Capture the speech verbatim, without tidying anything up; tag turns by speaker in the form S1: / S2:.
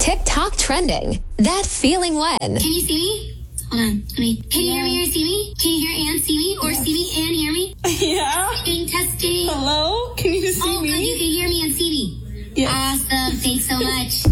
S1: TikTok trending. That feeling when.
S2: Can you see me? Hold on. Let me. Can you
S3: Yeah.
S2: hear me or see me? Can you hear and see me? Or
S3: Yes.
S2: see me and hear me?
S3: Yeah.
S2: Testing, testing.
S3: Hello? Can you see
S2: Oh,
S3: me?
S2: good. You can hear me and see me.
S3: Yes.
S2: Awesome. Thanks so much.